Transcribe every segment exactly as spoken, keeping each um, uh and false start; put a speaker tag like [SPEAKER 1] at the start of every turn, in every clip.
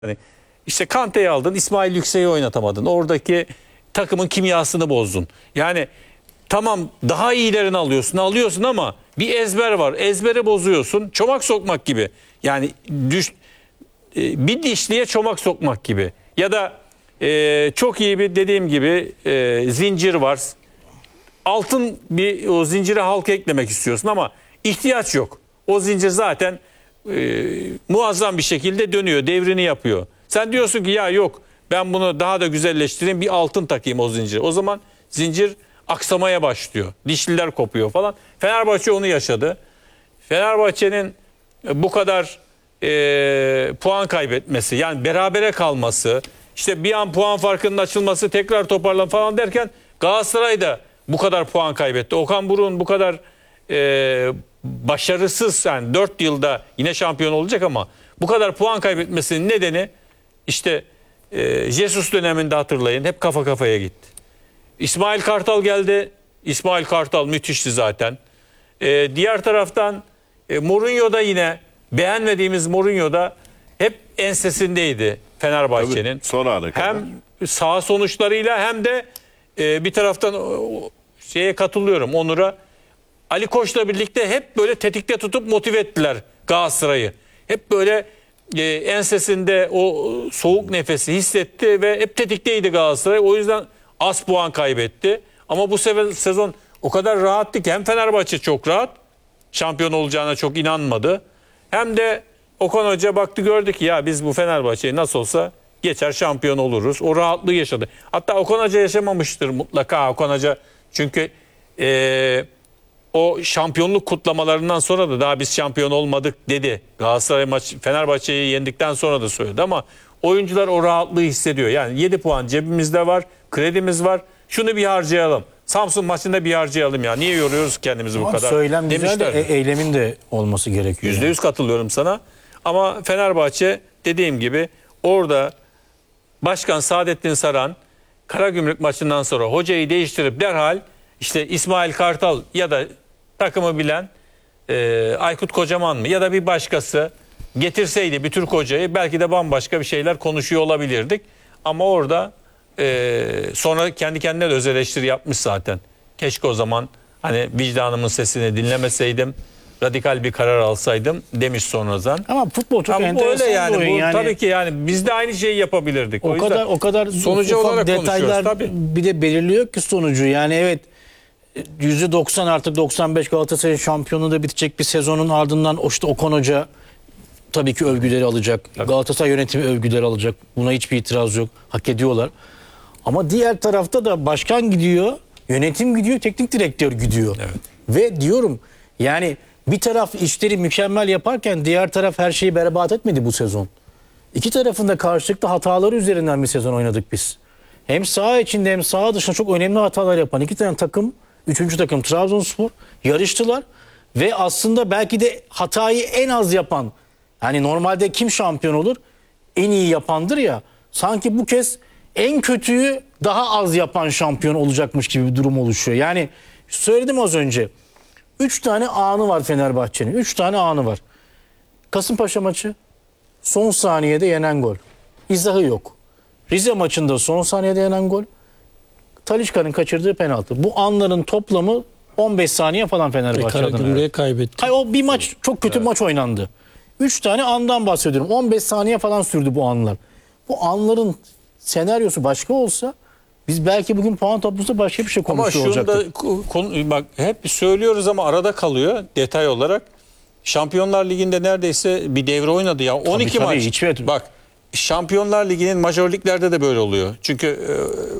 [SPEAKER 1] Yani işte Kante'yi aldın, İsmail Yüksek'i oynatamadın. Oradaki takımın kimyasını bozdun. Yani tamam daha iyilerini alıyorsun, alıyorsun ama bir ezber var. Ezberi bozuyorsun. Çomak sokmak gibi. Yani düş, bir dişliye çomak sokmak gibi. Ya da e, çok iyi bir dediğim gibi e, zincir var. Altın bir o zincire halka eklemek istiyorsun ama ihtiyaç yok. O zincir zaten e, muazzam bir şekilde dönüyor, devrini yapıyor. Sen diyorsun ki ya yok ben bunu daha da güzelleştireyim, bir altın takayım o zinciri. O zaman zincir aksamaya başlıyor. Dişliler kopuyor falan. Fenerbahçe onu yaşadı. Fenerbahçe'nin bu kadar e, puan kaybetmesi, yani berabere kalması, işte bir an puan farkının açılması, tekrar toparlan falan derken Galatasaray da bu kadar puan kaybetti. Okan Buruk'un bu kadar e, başarısız, yani dört yılda yine şampiyon olacak ama bu kadar puan kaybetmesinin nedeni işte e, Jesus döneminde hatırlayın, hep kafa kafaya gitti. İsmail Kartal geldi. İsmail Kartal müthişti zaten. E, diğer taraftan e, Mourinho da yine beğenmediğimiz Mourinho da hep ensesindeydi Fenerbahçe'nin.
[SPEAKER 2] Son ana kadar.
[SPEAKER 1] Hem sağ sonuçlarıyla hem de e, bir taraftan o, şeye katılıyorum Onur'a. Ali Koç'la birlikte hep böyle tetikte tutup motive ettiler Galatasaray'ı. Hep böyle e, ensesinde o soğuk nefesi hissetti ve hep tetikteydi Galatasaray. O yüzden az puan kaybetti. Ama bu sefer sezon o kadar rahattı ki hem Fenerbahçe çok rahat, şampiyon olacağına çok inanmadı. Hem de Okan Hoca baktı, gördü ki ya biz bu Fenerbahçe'yi nasıl olsa geçer, şampiyon oluruz. O rahatlığı yaşadı. Hatta Okan Hoca yaşamamıştır mutlaka. Okan Hoca çünkü e, o şampiyonluk kutlamalarından sonra da daha biz şampiyon olmadık dedi. Galatasaray maç Fenerbahçe'yi yendikten sonra da söyledi ama oyuncular o rahatlığı hissediyor. Yani yedi puan cebimizde var, kredimiz var. Şunu bir harcayalım. Samsun maçında bir harcayalım ya. Niye yoruyoruz kendimizi bu
[SPEAKER 3] Ama
[SPEAKER 1] kadar?
[SPEAKER 3] söylem güzel
[SPEAKER 1] demişler.
[SPEAKER 3] de e- eylemin de olması gerekiyor.
[SPEAKER 1] yüzde yüz katılıyorum sana. Ama Fenerbahçe dediğim gibi orada Başkan Saadettin Saran Karagümrük maçından sonra hocayı değiştirip derhal işte İsmail Kartal ya da takımı bilen e, Aykut Kocaman mı ya da bir başkası getirseydi bir Türk hocayı belki de bambaşka bir şeyler konuşuyor olabilirdik. Ama orada e, sonra kendi kendine de öz eleştiri yapmış zaten. Keşke o zaman hani vicdanımın sesini dinlemeseydim, radikal bir karar alsaydım demiş sonradan.
[SPEAKER 3] Ama futbol çok
[SPEAKER 1] Ama bu
[SPEAKER 3] enteresan
[SPEAKER 1] öyle yani.
[SPEAKER 3] bir oyun.
[SPEAKER 1] Bu,
[SPEAKER 3] yani.
[SPEAKER 1] Tabii ki yani biz de aynı şeyi yapabilirdik.
[SPEAKER 3] O,
[SPEAKER 1] O,
[SPEAKER 3] kadar
[SPEAKER 1] yüzden
[SPEAKER 3] o kadar
[SPEAKER 1] sonucu
[SPEAKER 3] ufak
[SPEAKER 1] olarak
[SPEAKER 3] detaylar
[SPEAKER 1] konuşuyoruz tabii.
[SPEAKER 3] bir de belirliyor ki sonucu. Yani evet yüzde doksan artık doksan beş Galatasaray şampiyonu da bitecek bir sezonun ardından o işte Okan Hoca tabii ki övgüleri alacak.
[SPEAKER 1] Tabii.
[SPEAKER 3] Galatasaray yönetimi övgüleri alacak. Buna hiçbir itiraz yok. Hak ediyorlar. Ama diğer tarafta da başkan gidiyor, yönetim gidiyor, teknik direktör gidiyor.
[SPEAKER 1] Evet.
[SPEAKER 3] Ve diyorum yani bir taraf işleri mükemmel yaparken diğer taraf her şeyi berbat etmedi bu sezon. İki tarafında karşılıklı hataları üzerinden bir sezon oynadık biz. Hem saha içinde hem saha dışında çok önemli hatalar yapan iki tane takım, üçüncü takım Trabzonspor yarıştılar. Ve aslında belki de hatayı en az yapan, hani normalde kim şampiyon olur? En iyi yapandır ya. Sanki bu kez en kötüyü daha az yapan şampiyon olacakmış gibi bir durum oluşuyor. Yani söyledim az önce. Üç tane anı var Fenerbahçe'nin. Üç tane anı var. Kasımpaşa maçı son saniyede yenen gol. İzahı yok. Rize maçında son saniyede yenen gol. Talisca'nın kaçırdığı penaltı. Bu anların toplamı on beş saniye falan Fenerbahçe adına.
[SPEAKER 4] Karagümrük'e kaybetti.
[SPEAKER 3] Hayır, o bir maç çok kötü bir maç oynandı. Üç tane andan bahsediyorum. on beş saniye falan sürdü bu anlar. Bu anların senaryosu başka olsa biz belki bugün puan tablosunda başka bir şey
[SPEAKER 1] Ama
[SPEAKER 3] konuşuyor
[SPEAKER 1] şunu da
[SPEAKER 3] olacaktık.
[SPEAKER 1] konu, bak hep söylüyoruz ama arada kalıyor detay olarak. Şampiyonlar Ligi'nde neredeyse bir devre oynadı ya. on iki
[SPEAKER 3] tabii,
[SPEAKER 1] maç.
[SPEAKER 3] hiçbir-
[SPEAKER 1] Bak Şampiyonlar Ligi'nin majör liglerde de böyle oluyor. Çünkü e,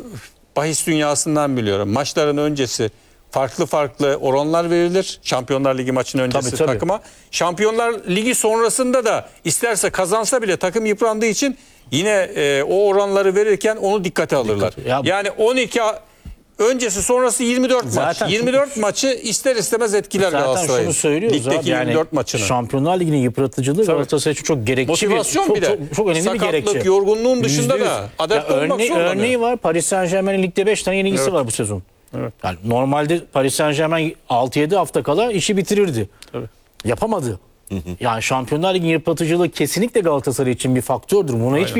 [SPEAKER 1] bahis dünyasından biliyorum. Maçların öncesi farklı farklı oranlar verilir. Şampiyonlar Ligi maçının öncesi
[SPEAKER 3] Tabii, tabii.
[SPEAKER 1] takıma. Şampiyonlar Ligi sonrasında da isterse kazansa bile takım yıprandığı için yine e, o oranları verirken onu dikkate alırlar.
[SPEAKER 3] Dikkat. Ya-
[SPEAKER 1] Yani on iki öncesi sonrası yirmi dört
[SPEAKER 3] Zaten
[SPEAKER 1] maç. yirmi dört maçı ister istemez etkiler
[SPEAKER 3] Zaten
[SPEAKER 1] Galatasaray'ı.
[SPEAKER 3] şunu söylüyoruz
[SPEAKER 1] Ligdeki
[SPEAKER 3] abi, yani
[SPEAKER 1] yirmi dört maçını.
[SPEAKER 3] Şampiyonlar Ligi'nin yıpratıcılığı Galatasaray için çok gerekçe
[SPEAKER 1] Motivasyon
[SPEAKER 3] bir,
[SPEAKER 1] bir de.
[SPEAKER 3] çok, çok, çok önemli
[SPEAKER 1] Sakatlık,
[SPEAKER 3] bir gerekçe.
[SPEAKER 1] yorgunluğun dışında
[SPEAKER 3] Yüzde yüz.
[SPEAKER 1] da adapte
[SPEAKER 3] Ya
[SPEAKER 1] olmak
[SPEAKER 3] örneği,
[SPEAKER 1] zorlanıyor.
[SPEAKER 3] örneği var. Paris Saint-Germain'in ligde beş tane yenilgisi
[SPEAKER 1] Evet.
[SPEAKER 3] var bu sezon.
[SPEAKER 1] Evet.
[SPEAKER 3] Yani normalde Paris Saint-Germain altı yedi hafta kala işi bitirirdi.
[SPEAKER 1] Tabii.
[SPEAKER 3] Yapamadı. Yani Şampiyonlar Ligi yıpratıcılığı kesinlikle Galatasaray için bir faktördür. Buna hiçbir